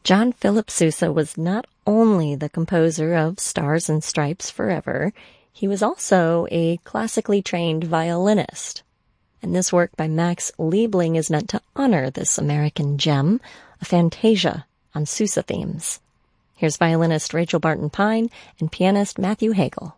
John Philip Sousa was not only the composer of Stars and Stripes Forever, he was also a classically trained violinist. And this work by Max Liebling is meant to honor this American gem, a fantasia on Sousa themes. Here's violinist Rachel Barton Pine and pianist Matthew Hagel.